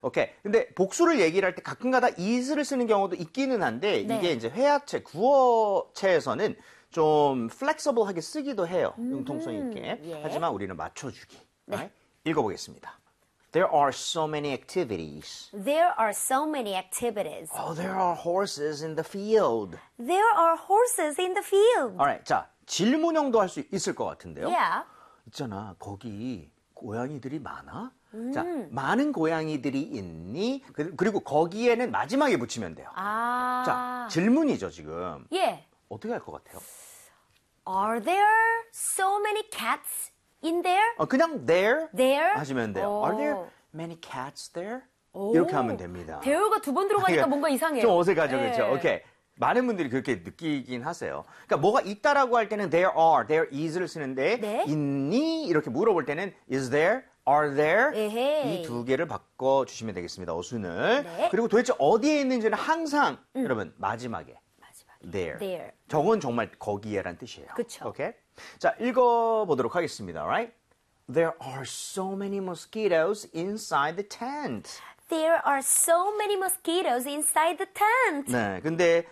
오케이. 근데 복수를 얘기를 할 때 가끔가다 is를 쓰는 경우도 있기는 한데 네. 이게 이제 회화체, 구어체에서는 좀 flexible하게 쓰기도 해요. 융통성 있게. 예. 하지만 우리는 맞춰주기. Right? 읽어보겠습니다. There are so many activities. There are so many activities. Oh, there are horses in the field. There are horses in the field. Alright, 자, 질문형도 할 수 있을 것 같은데요. Yeah. 있잖아, 거기 고양이들이 많아? 자, 많은 고양이들이 있니? 그리고 거기에는 마지막에 붙이면 돼요. 아. 자, 질문이죠, 지금. 예. 어떻게 할 것 같아요? Are there so many cats in there? 그냥 there? There? 하시면 돼요. 오. Are there many cats there? 오. 이렇게 하면 됩니다. there가 두 번 들어가니까 뭔가 이상해요. 좀 어색하죠, 예. 그렇죠? 오케이. 많은 분들이 그렇게 느끼긴 하세요. 그러니까 뭐가 있다라고 할 때는 there are, there is를 쓰는데 네. 있니? 이렇게 물어볼 때는 is there, are there 에헤이. 이 두 개를 바꿔주시면 되겠습니다. 어순을. 네. 그리고 도대체 어디에 있는지는 항상 여러분 마지막에 there. There. 저건 정말 거기에란 뜻이에요. 그쵸. 오케이? 자, 읽어보도록 하겠습니다. Right? There are so many mosquitoes inside the tent. There are so many mosquitoes inside the tent. 네, 근데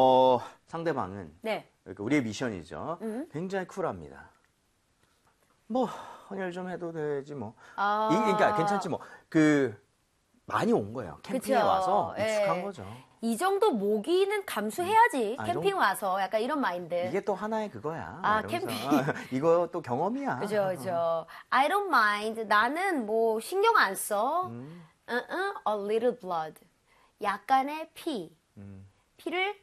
상대방은 네. 그러니까 우리의 미션이죠. 굉장히 쿨합니다. 뭐 헌혈 좀 해도 되지 뭐. 아. 그러니까 괜찮지 뭐. 많이 온 거예요. 캠핑에 그쵸. 와서 익숙한 예. 거죠. 이 정도 모기는 감수해야지. 아, 캠핑 와서 약간 이런 마인드. 이게 또 하나의 그거야. 아, 이러면서. 캠핑. 이거 또 경험이야. 그죠, 그죠. I don't mind. 나는 뭐 신경 안 써. A little blood. 약간의 피. 피를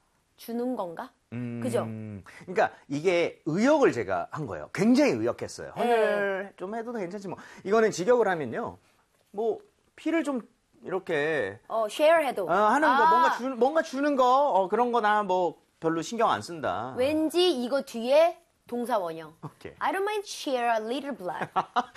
주는 건가? 그죠? 그러니까 이게 의역을 제가 한 거예요. 굉장히 의역했어요. 네. 헌혈 좀 해도 괜찮지 뭐. 이거는 직역을 하면요. 뭐 피를 좀 이렇게 share 해도. 하는 거 뭔가 주는 거 그런 거나 뭐 별로 신경 안 쓴다. 왠지 이거 뒤에 동사 원형. 오케이. I don't mind share a little blood.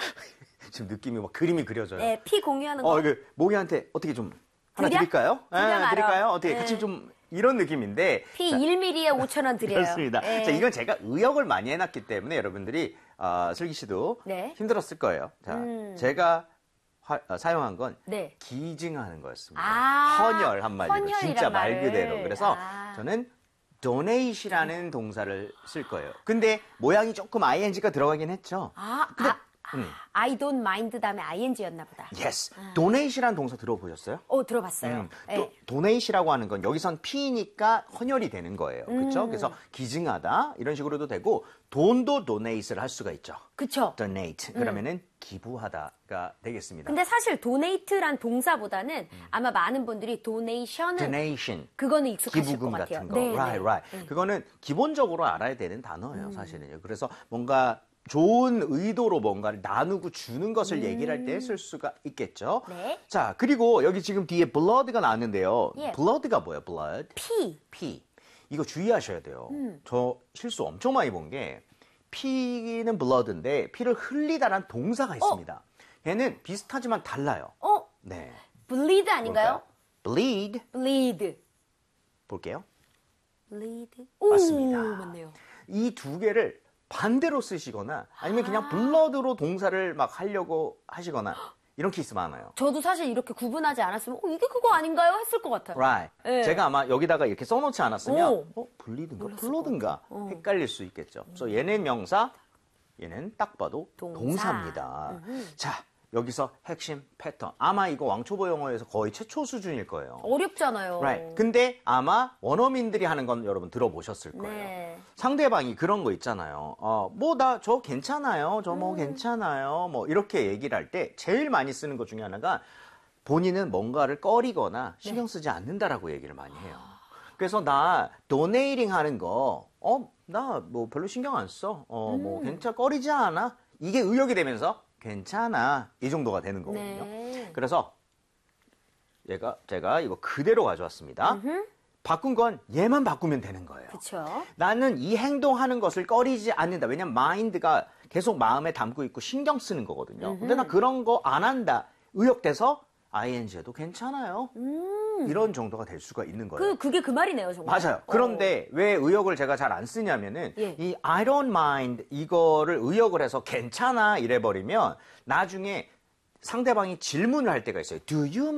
지금 느낌이 막 그림이 그려져요. 네, 피 공유하는 거. 모기한테 어떻게 좀 하나 드려? 드릴까요? 드려 말아. 드릴까요? 어떻게 네. 같이 좀 이런 느낌인데. 피 1mm에 5,000원 드려요. 그렇습니다. 네. 자, 이건 제가 의역을 많이 해놨기 때문에 여러분들이 슬기 씨도 네. 힘들었을 거예요. 자, 제가 사용한 건 네. 기증하는 거였습니다. 아, 헌혈 한마디로 헌혈이란 진짜 말 말을. 그대로. 그래서 아. 저는 donate이라는 동사를 쓸 거예요. 근데 모양이 조금 ing가 들어가긴 했죠. 근데 I don't mind 다음에 ing였나 보다. yes, donate이라는 동사 들어보셨어요? 들어봤어요. 또 네. donate이라고 하는 건 여기선 피니까 헌혈이 되는 거예요. 그렇죠? 그래서 기증하다 이런 식으로도 되고 돈도 donate를 할 수가 있죠. 그쵸. donate 그러면은 기부하다가 되겠습니다. 근데 사실 donate란 동사보다는 아마 많은 분들이 donation은 donation 그거는 익숙하실 기부금 것 같아요. 같은 거. 네, right, 네. right. 그거는 기본적으로 알아야 되는 단어예요, 사실은요. 그래서 뭔가 좋은 의도로 뭔가를 나누고 주는 것을 얘기를 할 때 쓸 수가 있겠죠. 네. 자, 그리고 여기 지금 뒤에 blood가 나왔는데요. 예. blood가 뭐예요, blood? 피. 이거 주의하셔야 돼요. 저 실수 엄청 많이 본 게 피는 blood인데 피를 흘리다란 동사가 있습니다. 얘는 비슷하지만 달라요. 네. bleed 아닌가요? 볼까요? bleed. bleed. 볼게요. bleed. 맞습니다. 맞네요. 이 두 개를 반대로 쓰시거나 아니면 그냥 블러드로 동사를 막 하려고 하시거나 이런 케이스 많아요. 저도 사실 이렇게 구분하지 않았으면 이게 그거 아닌가요? 했을 것 같아요. Right. 네. 제가 아마 여기다가 이렇게 써놓지 않았으면 오. 블리든가 블러든가 헷갈릴 수 있겠죠. 그래서 얘는 명사, 얘는 딱 봐도 동사. 동사입니다. 자, 여기서 핵심 패턴. 아마 이거 왕초보 영어에서 거의 최초 수준일 거예요. 어렵잖아요. Right. 근데 아마 원어민들이 하는 건 여러분 들어보셨을 거예요. 네. 상대방이 그런 거 있잖아요. 뭐 나 저 괜찮아요. 저 뭐 괜찮아요. 뭐 이렇게 얘기를 할 때 제일 많이 쓰는 것 중에 하나가 본인은 뭔가를 꺼리거나 신경 쓰지 않는다라고 얘기를 많이 해요. 그래서 나 도네이팅 하는 거, 나 뭐 별로 신경 안 써. 뭐 꺼리지 않아. 이게 의역이 되면서 괜찮아. 이 정도가 되는 거거든요. 네. 그래서 제가 이거 그대로 가져왔습니다. 바꾼 건 얘만 바꾸면 되는 거예요. 그쵸. 나는 이 행동하는 것을 꺼리지 않는다. 왜냐면 마인드가 계속 마음에 담고 있고 신경 쓰는 거거든요. 근데 나 그런 거 안 한다. 의역돼서 ing도 괜찮아요. 이런 정도가 될 수가 있는 거예요. 그게 그 말이네요, 정말. 맞아요. 그런데 왜 의역을 제가 잘 안 쓰냐면은 예. 이 I don't mind 이거를 의역을 해서 괜찮아 이래버리면 나중에 상대방이 질문을 할 때가 있어요. Do you